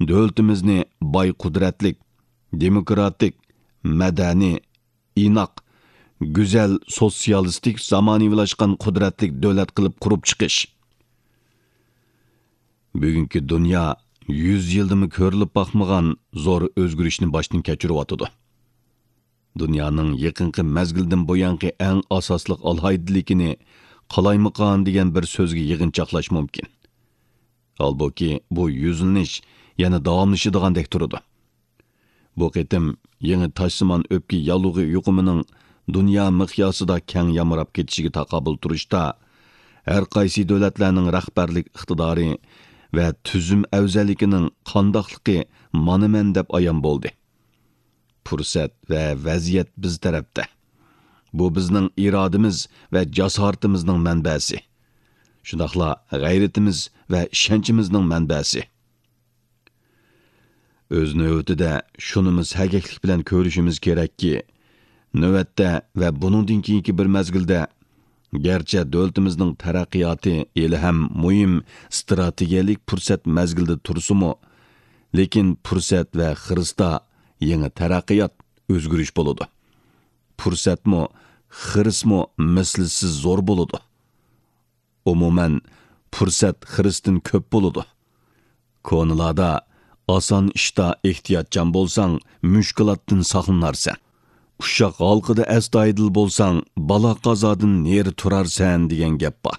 dövlətimizni boy qudratlik, demokratik, madaniy, inoq, go'zal sotsialistik zamonaviylashgan qudratlik davlat qilib qurib chiqish. Bugungi dunyo 100 yildimi ko'rilib boqmagan zo'r o'zgarishni boshdan kechiryotdi. Dunyoning yaqinqi mezgildan buyanqi eng asosli alohidligini qalaymaqan degan bir so'zga yig'inchoqlash mumkin. Halbuki bu yuzlanish yana davomlashadigan turadi. Bu qitim yangi toshsimon o'pki yalug'i yuqumining dunyo miqyosida keng yamrab ketishiga taqobil turishda har qaysi davlatlarning rahbarlik iqtidori va tuzum afzalligining qandoqligi monaman deb ayon bo'ldi. Fursat va vaziyat biz tarafda. Bu bizning irodamiz va jasoratimizning manbasi. Shundaqla g'ayratimiz va ishonchimizning manbasi. O'z navbatida shunimiz haqiqlik bilan ko'rishimiz kerakki, navbatda va buningdan keyingi bir mezgilda garchi davlatimizning taraqqiyoti eli ham muhim strategiyalik fursat mezgilda tursimi, lekin fursat va xirisda yangi taraqqiyot o'zgarish bo'ladi. Fursatmi, xirismi mislsiz zo'r bo'ladi. Umuman fursat xirisdan ko'p bo'ladi. Ko'nilada oson ishda ehtiyotchan bo'lsang, mushkulotdan saqlanarsan. Uşaq halqida astoydil bo'lsang, balo qazodan neri turarsan degan gap bor.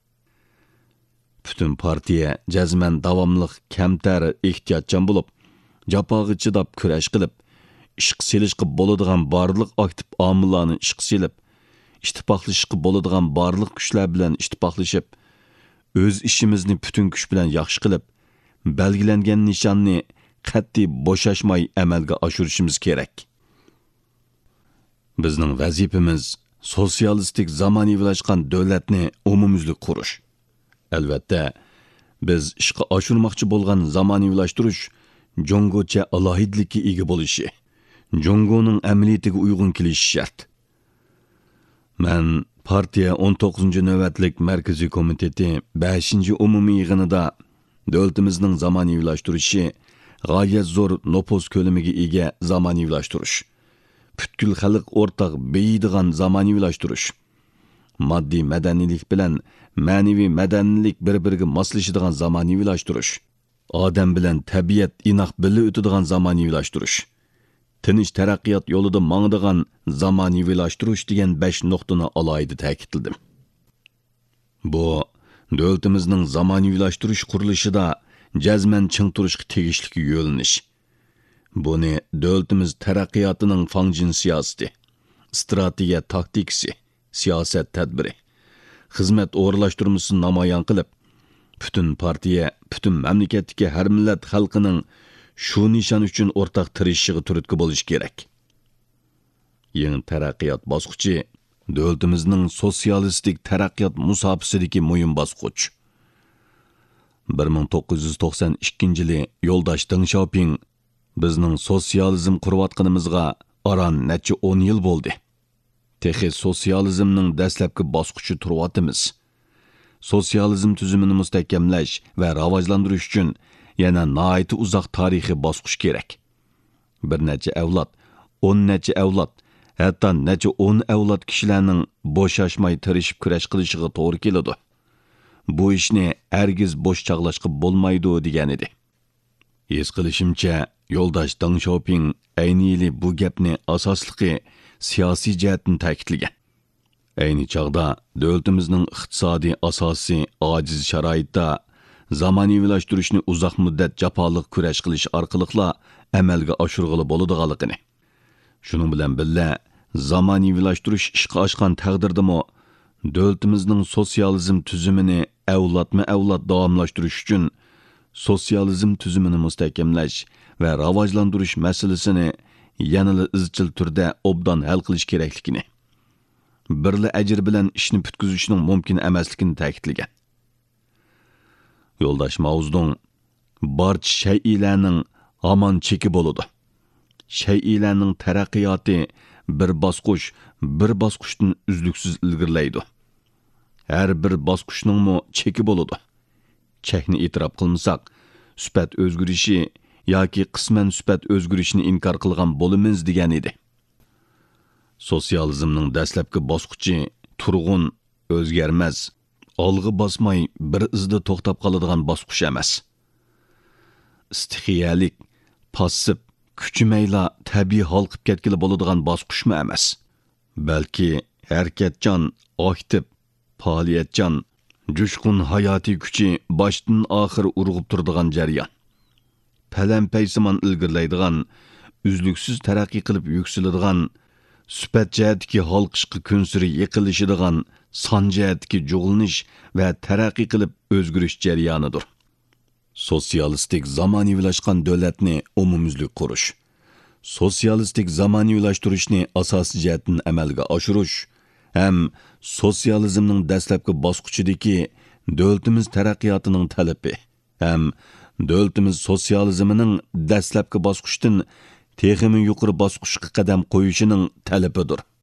Bütün partiya jazman davomliq kamtar ehtiyotchan bo'lib, japoga chidab kurash qilib, ishq selishqi bo'ladigan barliq aktiv omillarni ishq selib, ittifoqlashishqi bo'ladigan barliq kuchlar bilan ittifoqlashib, o'z ishimizni bütün kuch bilan yaxshi qilib, belgilangan nishonni qat'iy bo'shashmay amalga oshirishimiz kerak. Bizning vazifamiz sotsialistik zamonaviylashgan davlatni umumyuzlik qurish. Albatta, biz ishga oshirmoqchi bo'lgan zamonaviylashtirish Jongocha alohidlikka ega bo'lishi, Jongoning amaliyatiga uyg'un kelishi shart. Men partiya 19-navbatlik markaziy komiteti 5-umumiy yig'inida davlatimizning zamonaviylashtirishi g'oyat zo'r nopos ko'lamiga ega zamonaviylashtirish, butkul xalq o'rtaq beydigan zamonaviylashtirish, moddiy madaniylik bilan ma'naviy madaniylik bir-biriga moslashadigan zamonaviylashtirish, odam bilan tabiat inoq birga o'tadigan zamonaviylashtirish, tinch taraqqiyot yo'lida mangdigan zamonaviylashtirish degan 5 nuqtani alohida ta'kidladim. Bu davlatimizning zamonaviylashtirish qurilishida jazman ching turishga tegishli yo'linish. Buni davlatimiz taraqqiyotining fangjin siyosati, strategiya taktikasi, siyosat tadbiri, xizmat o'g'irlashtirmasini namoyon qilib, bütün partiya, bütün mamlakatdagi har millat xalqining shu nishon uchun o'rtaq tirishishiga turtki bo'lish kerak. Yangi taraqqiyot bosqichi davlatimizning sotsialistik taraqqiyot musobasidagi muhim bosqich. 1992-yili Yo'ldosh Deng Xiaoping bizning sotsializm qurayotganimizga aran necha 10 yil bo'ldi. Texi sotsializmning dastlabki bosqichi turyapmiz. Sotsializm tuzumini mustahkamlash va rivojlantirish uchun yana nihoyatda uzoq tarixiy bosqich kerak. Bir necha avlod, 10 necha avlod, hatto necha 10 avlod kishilarning bo'shashmay tirishib kurash qilishiga to'g'ri keladi. Bu ishni hargiz bo'sh chaqlashga bo'lmaydi degan edi. His qilishimcha, Yo'ldosh Deng Xiaoping ayni yili bu gapni asosligi siyosiy jihatdan ta'kidlagan. Ayni chog'da davlatimizning iqtisodiy asosi ojiz sharoitda zamonaviylashtirishni uzoq muddat jafoliq kurash qilish orqali amalga oshirg'ili bo'ladiganligini. Shuning bilan birga zamonaviylashtirish ishga oshgan taqdirdami davlatimizning sotsializm tuzumini avlodma-avlod davomlashtirish uchun sotsializm tuzumini mustahkamlash va rivojlantirish masalasini yanada izchil turda obdan hal qilish kerakligini, birla ajr bilan ishni bitkazishning mumkin emasligini ta'kidlagan. Yo'ldosh Maozdong barcha shay'iylarning hamon cheki bo'ladi. Shay'iylarning taraqqiyoti bir bosqichdan uzluksiz ilgirlaydi. Har bir bosqichning cheki bo'ladi. Chekni e'tirof qilmasak, sifat o'zgarishi yoki qisman sifat o'zgarishini inkor qilgan bo'lamiz degan edi. Sotsializmning dastlabki bosqichi turg'un, o'zgarmas, olg'a bosmay bir izda to'xtab qoladigan bosqich emas. Stixiyalik, passiv, kuchimayla tabiiy halqib ketgili bo'ladigan bosqichmi emas. Balki harakatchan, aktiv, faoliyatchan, jushqun hayotiy kuchi boshdan oxir urg'ib turadigan jarayon. Palampaysimon ilgirlaydigan, uzluksiz taraqqiy qilib yuksaladigan, sifat jihatdagi halqishqa kunsiri yiqilishadigan, son jihatdagi jug'lanish va taraqqiy qilib o'zgarish jarayonidir. Sotsialistik zamonaviylashgan davlatni umumyuzlik qurish, sotsialistik zamonaviylashtirishni asosiy jihatdan amalga oshirish ham sotsializmning dastlabki bosqichidagi davlatimiz taraqqiyotining talabi, ham davlatimiz sotsializmining dastlabki bosqichdan texmi yuqori bosqichga qadam qo'yishining talabidir.